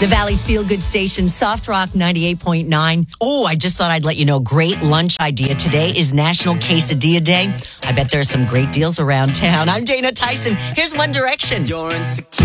The Valley's Feel Good Station, Soft Rock 98.9. Oh, I just thought I'd let you know, great lunch idea. Today is National Quesadilla Day. I bet there are some great deals around town. I'm Dana Tyson. Here's One Direction. You're insecure.